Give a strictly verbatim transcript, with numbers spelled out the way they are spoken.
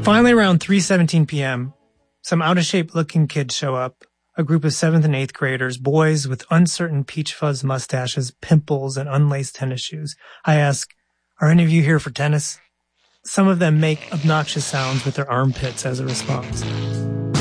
Finally, around three seventeen p.m., some out-of-shape looking kids show up, a group of seventh and eighth graders, boys with uncertain peach fuzz mustaches, pimples, and unlaced tennis shoes. I ask, are any of you here for tennis? Some of them make obnoxious sounds with their armpits as a response.